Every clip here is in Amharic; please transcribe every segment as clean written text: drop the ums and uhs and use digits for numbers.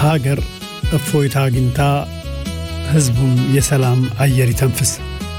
አገር እፎይታ አግኝታ ህዝቡም የሰላም አየር ይተንፍስ።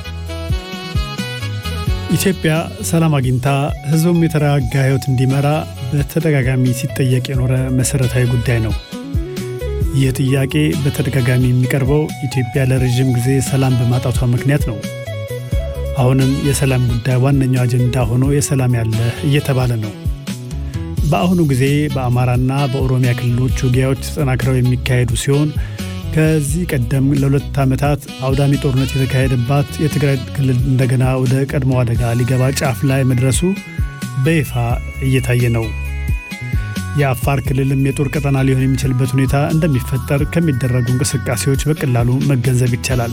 ኢትዮጵያ ሰላም አግኝታ ህዝቡም የተረጋጋ ህይወት እንዲመራ በተደጋጋሚ ሲጠየቅ የኖረ መሰረታዊ ጉዳይ ነው። ይህ ጥያቄ በተደጋጋሚ የሚቀርበው ኢትዮጵያ ለረጅም ጊዜ ሰላም በማጣቷ ምክንያት ነው። አሁንም የሰላም ጉዳይ ዋነኛው አጀንዳ ሆኖ የሰላም ያለ እየተባለ ነው። በአሁኑ ጊዜ በአማራና በኦሮሚያ ክልሎች ውጊያዎች ተጠናክረው የሚካሄዱ ሲሆን ከዚህ ቀደም ለ2 ዓመታት አውዳሚ ጦርነት የተካሄደባት የትግራይ ክልል እንደገና ወደ ቀድሞ አደጋ ሊገባ ጫፍ ላይ መድረሱ በይፋ እየታየ ነው። የአፋር ክልልም የጦር ቀጠና ሊሆን የሚችልበት ሁኔታ እንደሚፈጠር ከሚደረጉ እንቅስቃሴዎች በቀላሉ መገንዘብ ይቻላል።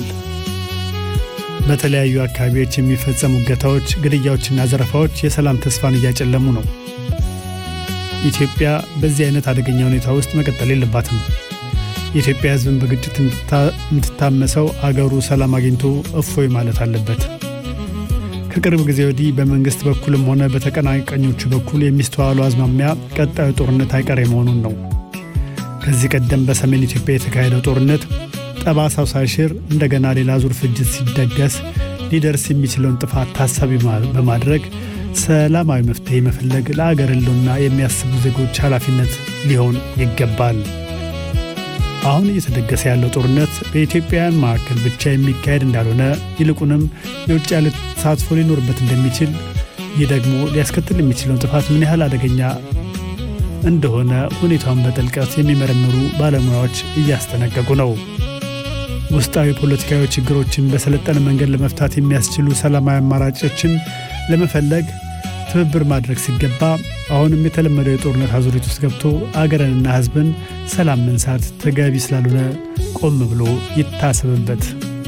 በተለያዩ አካባቢዎች የሚፈጸሙ እገታዎች፣ ግድያዎችና ዘረፋዎች የሰላም ተስፋን እያጨለሙ ነው። ኢትዮጵያ በዚህ አይነት አደገኛ ሁኔታ ውስጥ መቀጠል የለባትም። የኢትዮጵያ ሕዝብን በግጭት የምትታመሰው አገሩ ሰላም አግኝቶ እፎይ ማለት አለበት። ከቅርብ ጊዜ ወዲህ በመንግስት በኩልም ሆነ በተቀናቃኞቹ በኩል የሚስተዋሉ አዝማሚያ ቀጣዩ ጦርነት አይቀሬ መሆኑን ነው። ከዚህ ቀደም በሰሜን ኢትዮጵያ የተካሄደው ጦርነት ጠባሳው ሳይሽር እንደገና ሌላ ዙር ፍጅት ሲደገስ ሊደርስ የሚችለውን ጥፋት ታሳቢ በማድረግ ሰላማዊ መፍትሄ መፈለግ ለአገር ሕልውና የሚያስቡ ዜጎች ኃላፊነት ሊሆን ይገባል። አሁን እየተደገሰ ያለው ጦርነት በኢትዮጵያውያን መካከል ብቻ የሚካሄድ እንዳልሆነ ይልቁንም የውጭ ያለ ተሳትፎ ሊኖርበት እንደሚችል፣ ይህ ደግሞ ሊያስከትል የሚችለውን ጥፋት ምን ያህል አደገኛ እንደሆነ ሁኔታውን በጥልቀት የሚመረምሩ ባለሙያዎች እያስጠነቀቁ ነው። ውስጣዊ ፖለቲካዊ ችግሮችን በሰለጠነ መንገድ ለመፍታት የሚያስችሉ ሰላማዊ አማራጮችን ለመፈለግ ትብብር ማድረግ ሲገባ አሁንም የተለመደው የጦርነት አዙሪት ውስጥ ገብቶ አገርንና ሕዝብን ሰላም መንሳት ተገቢ ስላልሆነ ቆም ብሎ ይታሰብበት።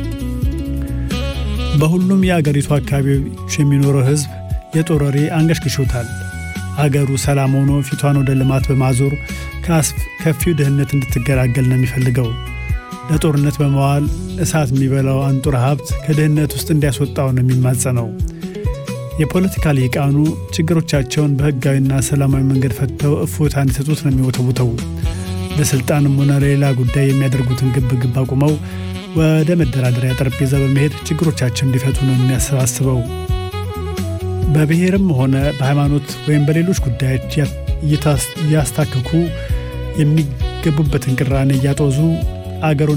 በሁሉም የአገሪቱ አካባቢዎች የሚኖረው ሕዝብ የጦር ወሬ አንገሽግሾታል። አገሩ ሰላም ሆኖ ፊቷን ወደ ልማት በማዞር ከፊው ድህነት እንድትገላገል ነው የሚፈልገው። ለጦርነት በመዋል እሳት የሚበላው አንጡራ ሀብት ከድህነት ውስጥ እንዲያስወጣው ነው የሚማጸነው። የፖለቲካ ሊቃኑ ችግሮቻቸውን በህጋዊና ሰላማዊ መንገድ ፈትተው እፎይታ እንዲሰጡት ነው የሚወተውተው። ለስልጣንም ሆነ ለሌላ ጉዳይ የሚያደርጉትን ግብግብ አቁመው ወደ መደራደሪያ ጠረጴዛ በመሄድ ችግሮቻቸውን እንዲፈቱ ነው የሚያሰባስበው። በብሔርም ሆነ በሃይማኖት ወይም በሌሎች ጉዳዮች እያስታከኩ የሚገቡበትን ቅራኔ እያጦዙ አገሩን